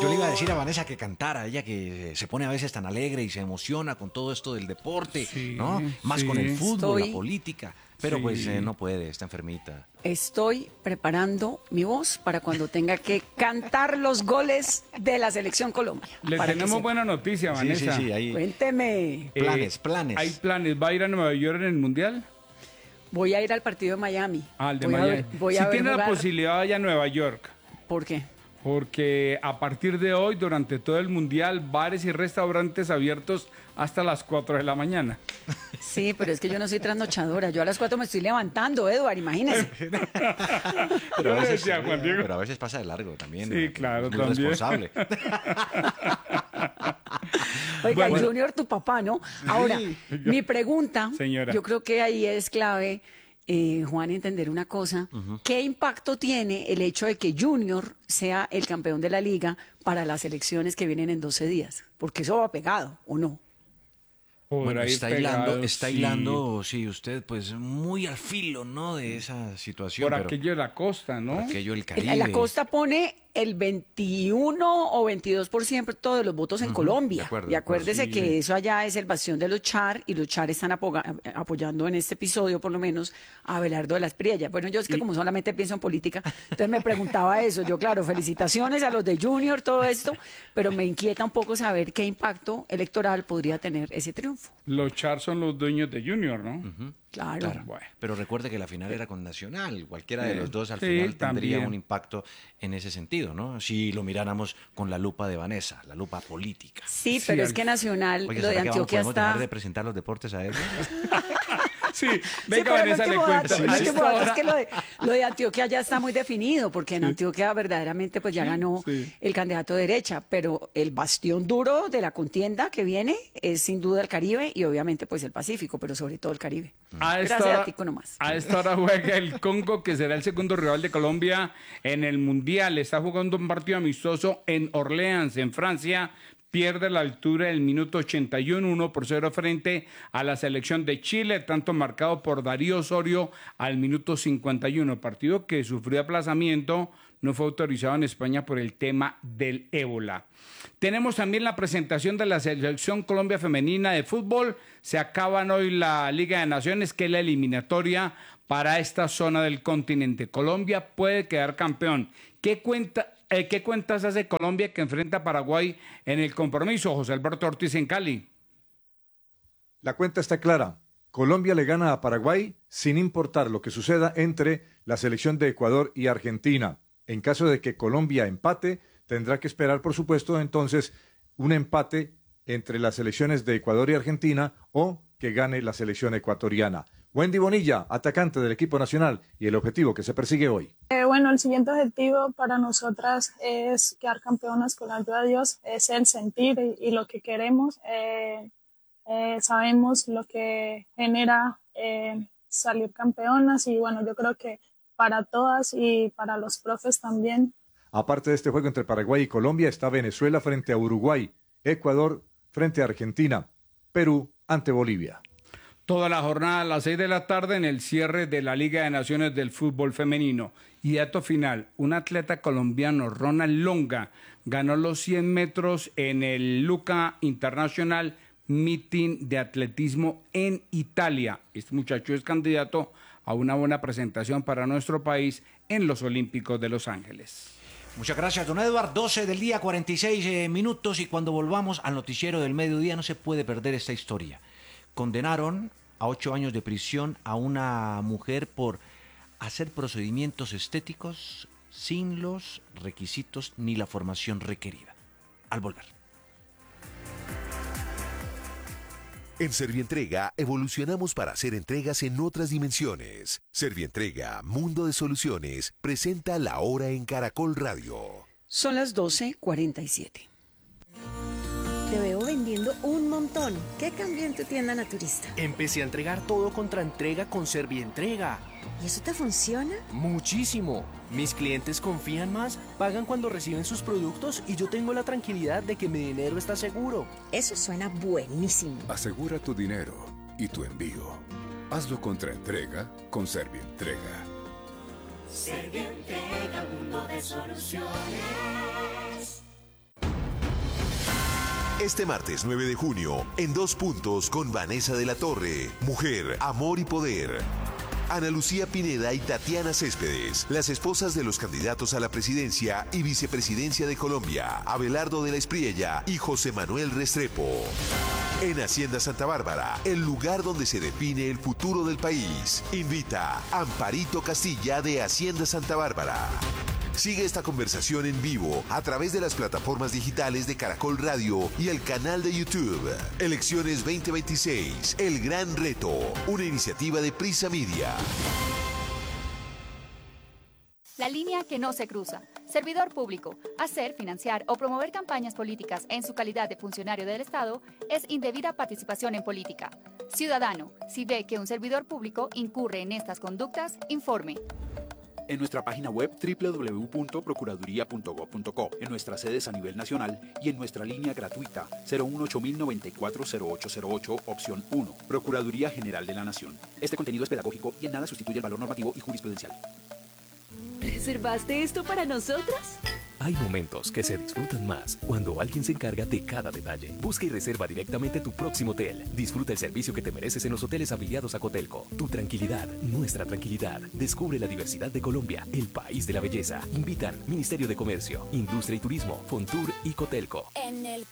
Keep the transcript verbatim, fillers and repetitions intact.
yo le iba a decir a Vanessa que cantara, ella que se pone a veces tan alegre y se emociona con todo esto del deporte, Sí, ¿no? Más sí. con el fútbol, Estoy- la política. Pero Sí. pues eh, no puede, está enfermita. Estoy preparando mi voz para cuando tenga que cantar los goles de la Selección Colombia. Le para que tenemos sepa. buena noticia, Sí, sí, Vanessa. sí, ahí. Cuénteme. Eh, Planes, planes. Hay planes. ¿Va a ir a Nueva York en el Mundial? Voy a ir al partido de Miami. Ah, al de voy Miami. A ver, voy si a ver tiene la jugar- posibilidad, vaya a Nueva York. ¿Por qué? Porque a partir de hoy, durante todo el Mundial, bares y restaurantes abiertos hasta las cuatro de la mañana. Sí, pero es que yo no soy trasnochadora. Yo a las cuatro me estoy levantando, Eduard, imagínese. Pero Yo a le veces, decía a Juan Diego. pero a veces pasa de largo también. Sí, ¿no? claro, Es muy también. responsable. Oiga, Bueno. Junior, tu papá, ¿no? Ahora, mi pregunta, Señora. yo creo que ahí es clave, eh, Juan, entender una cosa. ¿Qué impacto tiene el hecho de que Junior sea el campeón de la liga para las elecciones que vienen en doce días? Porque eso va pegado, ¿o no? Podrá Bueno, ir está pegado, hilando, está sí, hilando, sí, usted pues muy al filo, ¿no? De esa situación. por pero aquello de la costa, ¿no? por aquello del En- Caribe. en la costa pone el veintiuno o veintidós por ciento de los votos en Colombia. de acuerdo, y de acuerdo, acuérdese sí, que sí. eso allá es el bastión de los Char, y los Char están apoga- apoyando en este episodio, por lo menos, a Abelardo de las Priellas. Bueno, yo es que como solamente pienso en política, entonces me preguntaba eso. Yo, claro, felicitaciones a los de Junior, todo esto, pero me inquieta un poco saber qué impacto electoral podría tener ese triunfo. Los Char son los dueños de Junior, ¿no? Claro. Claro, Bueno. pero recuerde que la final era con Nacional. Cualquiera de los dos al Sí, final tendría también. un impacto en ese sentido, ¿no? Si lo miráramos con la lupa de Vanessa, la lupa política. Sí, Sí, pero al- es que Nacional, Oye, lo de ¿será que vamos- Antioquia podemos dejar está... de presentar los deportes a él? Sí, Sí, venga, pero el Vanessa, le último cuento. dato, el A último esta dato es hora- que lo de, lo de Antioquia ya está muy definido, porque en Antioquia verdaderamente pues ya ganó sí. el candidato de derecha, pero el bastión duro de la contienda que viene es sin duda el Caribe y obviamente pues el Pacífico, pero sobre todo el Caribe. A esta, Gracias hora, a Tico nomás. a esta hora juega el Congo, que será el segundo rival de Colombia en el Mundial. Está jugando un partido amistoso en Orleans, en Francia. Pierde la altura del minuto ochenta y uno, uno por cero frente a la selección de Chile, tanto marcado por Darío Osorio al minuto cincuenta y uno. Partido que sufrió aplazamiento, no fue autorizado en España por el tema del ébola. Tenemos también la presentación de la selección Colombia femenina de fútbol. Se acaban hoy la Liga de Naciones, que es la eliminatoria para esta zona del continente. Colombia puede quedar campeón. ¿Qué cuenta? Eh, ¿Qué cuentas hace Colombia que enfrenta a Paraguay en el compromiso? José Alberto Ortiz en Cali. La cuenta está clara. Colombia le gana a Paraguay sin importar lo que suceda entre la selección de Ecuador y Argentina. En caso de que Colombia empate, tendrá que esperar, por supuesto, entonces un empate entre las selecciones de Ecuador y Argentina o que gane la selección ecuatoriana. Wendy Bonilla, atacante del equipo nacional, y el objetivo que se persigue hoy. Eh, bueno, el siguiente objetivo para nosotras es quedar campeonas con la ayuda de Dios, es el sentir y, y lo que queremos. Eh, eh, sabemos lo que genera eh, salir campeonas y bueno, yo creo que para todas y para los profes también. Aparte de este juego entre Paraguay y Colombia, está Venezuela frente a Uruguay, Ecuador frente a Argentina, Perú ante Bolivia. Toda la jornada a las seis de la tarde en el cierre de la Liga de Naciones del Fútbol Femenino. Y dato final, un atleta colombiano, Ronald Longa, ganó los cien metros en el Luca International Meeting de Atletismo en Italia. Este muchacho es candidato a una buena presentación para nuestro país en los Olímpicos de Los Ángeles. Muchas gracias, don Eduard. doce del día, cuarenta y seis eh, minutos. Y cuando volvamos al noticiero del mediodía, no se puede perder esta historia. Condenaron a ocho años de prisión a una mujer por hacer procedimientos estéticos sin los requisitos ni la formación requerida. Al volver. En Servientrega evolucionamos para hacer entregas en otras dimensiones. Servientrega, Mundo de Soluciones, presenta La Hora en Caracol Radio. Son las doce cuarenta y siete. Te veo vendiendo un montón. ¿Qué cambió en tu tienda naturista? Empecé a entregar todo contra entrega con Servientrega. ¿Y eso te funciona? Muchísimo. Mis clientes confían más, pagan cuando reciben sus productos y yo tengo la tranquilidad de que mi dinero está seguro. Eso suena buenísimo. Asegura tu dinero y tu envío. Hazlo contra entrega con Servientrega. Servientrega, mundo de soluciones. Este martes nueve de junio, en Dos Puntos con Vanessa de la Torre, Mujer, Amor y Poder. Ana Lucía Pineda y Tatiana Céspedes, las esposas de los candidatos a la presidencia y vicepresidencia de Colombia, Abelardo de la Espriella y José Manuel Restrepo. En Hacienda Santa Bárbara, el lugar donde se define el futuro del país. Invita Amparito Castilla de Hacienda Santa Bárbara. Sigue esta conversación en vivo a través de las plataformas digitales de Caracol Radio y el canal de YouTube. Elecciones veinte veintiséis, El Gran Reto, una iniciativa de Prisa Media. La línea que no se cruza. Servidor público. Hacer, financiar o promover campañas políticas en su calidad de funcionario del Estado es indebida participación en política. Ciudadano, si ve que un servidor público incurre en estas conductas, informe. En nuestra página web doble u doble u doble u punto procuraduría punto gob punto co, en nuestras sedes a nivel nacional y en nuestra línea gratuita cero uno ocho mil noventa y cuatro cero ocho cero ocho, opción uno. Procuraduría General de la Nación. Este contenido es pedagógico y en nada sustituye el valor normativo y jurisprudencial. ¿Reservaste esto para nosotros? Hay momentos que se disfrutan más cuando alguien se encarga de cada detalle. Busca y reserva directamente tu próximo hotel. Disfruta el servicio que te mereces en los hoteles afiliados a Cotelco. Tu tranquilidad, nuestra tranquilidad. Descubre la diversidad de Colombia, el país de la belleza. Invitan Ministerio de Comercio, Industria y Turismo, Fontur y Cotelco. En el